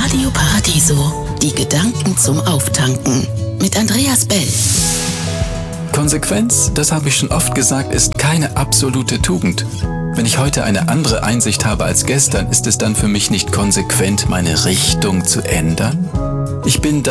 Radio Paradiso, die Gedanken zum Auftanken mit Andreas Bell. Konsequenz, das habe ich schon oft gesagt, ist keine absolute Tugend. Wenn ich heute eine andere Einsicht habe als gestern, ist es dann für mich nicht konsequent, meine Richtung zu ändern? Ich bin